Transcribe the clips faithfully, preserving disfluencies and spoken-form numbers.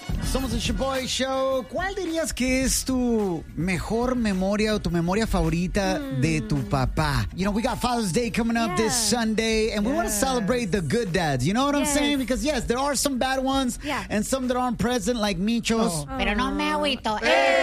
Somos el Shaboy Show. ¿Cuál dirías que es tu mejor memoria o tu memoria favorita mm. de tu papá? You know, we got Father's Day coming up yeah. this Sunday, and we yes. want to celebrate the good dads. You know what yes. I'm saying? Because, yes, there are some bad ones yeah. and some that aren't present, like Michos. Oh. Pero no me agüito.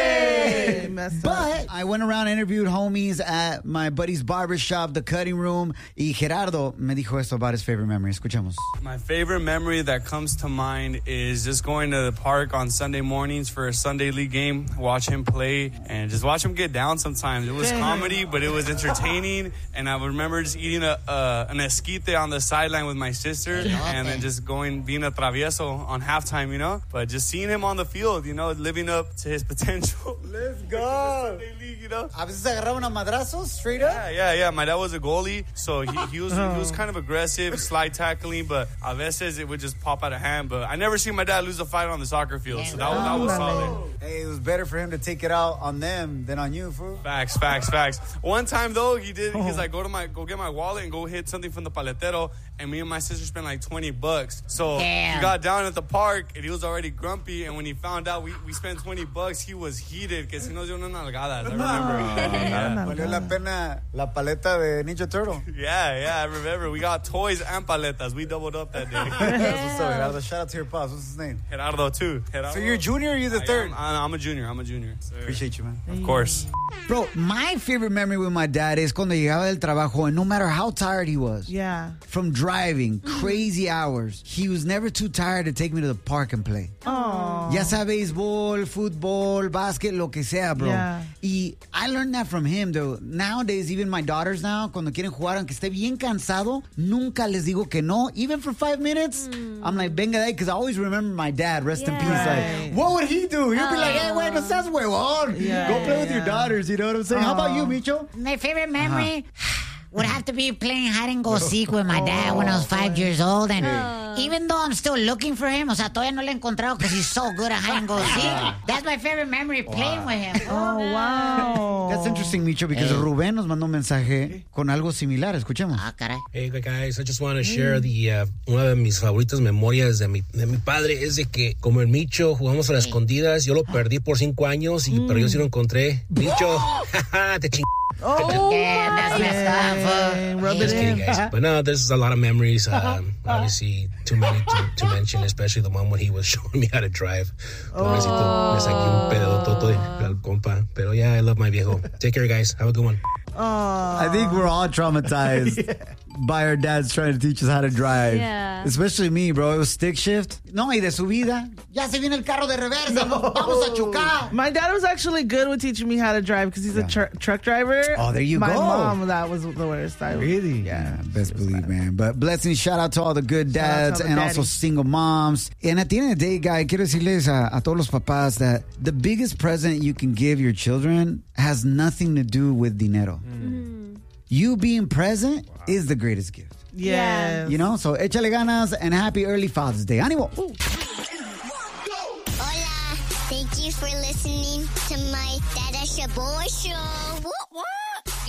Hey! But I went around and interviewed homies at my buddy's barbershop, the cutting room, y Gerardo me dijo esto about his favorite memory. Escuchamos. My favorite memory that comes to mind is just going to the park on Sunday mornings for a Sunday league game, watch him play, and just watch him get down sometimes. It was comedy, but it was entertaining, and I remember just eating a, uh, an esquite on the sideline with my sister, and then just going, being a travieso on halftime, you know? But just seeing him on the field, you know, living up to his potential. Let's go! Sunday league, you know? A veces agarraban a madrazos, straight up? Yeah, yeah, yeah. My dad was a goalie, so he, he was he was kind of aggressive, slide tackling, but a veces it would just pop out of hand. But I never seen my dad lose a fight on the soccer field, so that was, that was solid. Hey, it was better for him to take it out on them than on you, fool. Facts, facts, facts. One time though, he did. He's like, go to my, go get my wallet and go hit something from the paletero. And me and my sister spent like twenty bucks. So Damn. he got down at the park and he was already grumpy. And when he found out we, we spent twenty bucks, he was heated because he knows yo no nalgadas. I remember. Yeah. Valió la pena la paleta de Ninja Turtle. Yeah, yeah, I remember. We got toys and paletas. We doubled up that day. That's what's up, Gerardo. Shout out to your pops. What's his name? Gerardo too. Gerardo. So you're a junior or you're the I third? Am, I'm a junior. I'm a junior. So, appreciate you, man. Of course. Bro, my favorite memory with my dad is cuando llegaba del trabajo, and no matter how tired he was, yeah, from driving crazy hours, he was never too tired to take me to the park and play. Aww. Ya sea béisbol, fútbol, básquet, lo que sea, bro. Yeah. Y I learned that from him, though. Nowadays, even my daughters now, cuando quieren jugar, aunque esté bien cansado, nunca les digo que no. Even for five minutes, mm. I'm like, venga de ahí, because I always remember my dad, rest yeah. in peace. Right. Like, what would he do? He'd be like, hey, wait, no seas huevón. Yeah, Go play with yeah. your daughters, you know what I'm saying? Aww. How about you, Micho? My favorite memory uh-huh. would have to be playing hide and go seek with my dad oh, when I was five boy. years old. And uh. even though I'm still looking for him, o sea, todavía no lo he encontrado because he's so good at hide and go seek. That's my favorite memory, playing wow. with him. Oh, wow. That's interesting, Micho, because hey. Rubén nos mandó un mensaje con algo similar. Escuchemos. Ah, caray. Hey, guys, I just want to share the, uh, una de mis favoritas memorias de mi, de mi padre es de que, como el Micho, jugamos a las escondidas. Yo lo perdí por cinco años, y, mm. pero yo sí lo encontré. Micho, te ching. Oh, yeah, that's messed up. Rub it in. Guys. But no, there's a lot of memories. Um, obviously, too many to, to mention, especially the one when he was showing me how to drive. Pobrecito, me saqué un pedazototo al compa. Pero yeah, I love my viejo. Take care, guys. Have a good one. I think we're all traumatized yeah. by our dads trying to teach us how to drive. Yeah. Especially me, bro. It was stick shift. No, y de subida. Ya se viene el carro de reversa. No. Vamos a chocar. My dad was actually good with teaching me how to drive because he's yeah. a tr- truck driver. Oh, there you My go. My mom, that was the worst. I really? Yeah. yeah best believe, bad. man. But blessings, shout out to all the good dads and also single moms. And at the end of the day, guy, quiero decirles a, a todos los papás that the biggest present you can give your children has nothing to do with dinero. Mm. You being present wow. is the greatest gift. Yes. You know, so échale ganas and happy early Father's Day. ¡Ánimo! Hola, thank you for listening to my Dada Shaboy Show. What, what?